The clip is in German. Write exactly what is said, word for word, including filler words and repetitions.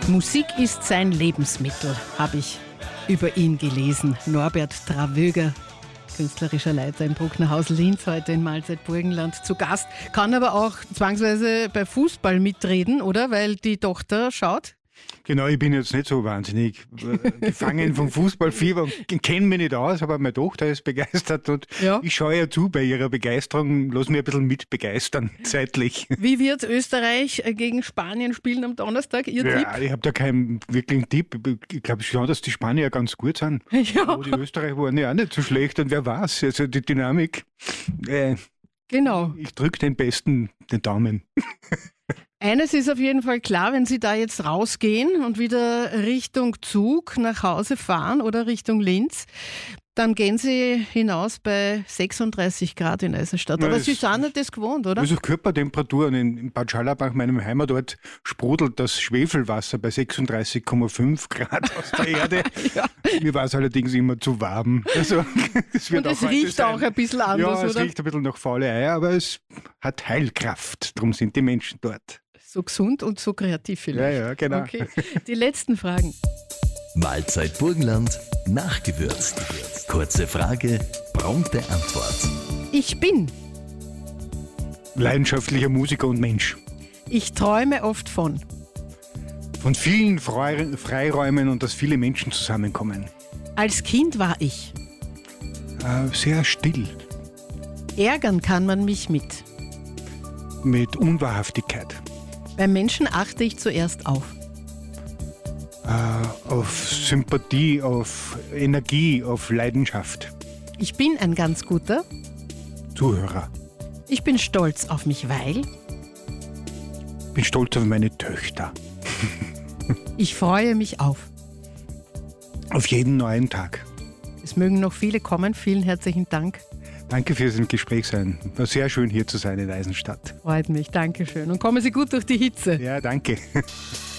Musik ist sein Lebensmittel, habe ich über ihn gelesen. Norbert Travöger, künstlerischer Leiter im Brucknerhaus Linz, heute in Mahlzeit Burgenland zu Gast. Kann aber auch zwangsweise bei Fußball mitreden, oder? Weil die Tochter schaut. Genau, ich bin jetzt nicht so wahnsinnig gefangen vom Fußballfieber und kenne mich nicht aus, aber meine Tochter ist begeistert und ja. Ich schaue ihr zu bei ihrer Begeisterung, lass mich ein bisschen mit begeistern, zeitlich. Wie wird Österreich gegen Spanien spielen am Donnerstag, Ihr ja, Tipp? Ich habe da keinen wirklichen Tipp. Ich glaube schon, dass die Spanier ganz gut sind. Ja. Aber die Österreicher waren ja auch nicht so schlecht und wer weiß, also die Dynamik. Äh, genau. Ich drücke den Besten den Daumen. Eines ist auf jeden Fall klar, wenn Sie da jetzt rausgehen und wieder Richtung Zug nach Hause fahren oder Richtung Linz, dann gehen Sie hinaus bei sechsunddreißig Grad in Eisenstadt. Na, aber Sie sind nicht das gewohnt, oder? Also Körpertemperaturen in Bad Scharlach, meinem Heimatort, sprudelt das Schwefelwasser bei sechsunddreißig Komma fünf Grad aus der Erde. Ja. Mir war es allerdings immer zu warm. Also, es wird und auch es riecht sein. auch ein bisschen anders, ja, es oder? riecht ein bisschen nach faule Eier, aber es hat Heilkraft. Darum sind die Menschen dort. So gesund und so kreativ vielleicht. Ja, ja, genau. Okay. Die letzten Fragen. Mahlzeit Burgenland, nachgewürzt. Kurze Frage, prompte Antwort. Ich bin. Leidenschaftlicher Musiker und Mensch. Ich träume oft von. Von vielen Frei- Freiräumen und dass viele Menschen zusammenkommen. Als Kind war ich. Äh, sehr still. Ärgern kann man mich mit. Mit Unwahrhaftigkeit. Beim Menschen achte ich zuerst auf. Äh, auf Sympathie, auf Energie, auf Leidenschaft. Ich bin ein ganz guter Zuhörer. Ich bin stolz auf mich, weil Ich bin stolz auf meine Töchter. ich freue mich auf. Auf jeden neuen Tag. Es mögen noch viele kommen. Vielen herzlichen Dank. Danke für das Gespräch sein. War sehr schön hier zu sein in Eisenstadt. Freut mich. Dankeschön. Und kommen Sie gut durch die Hitze. Ja, danke.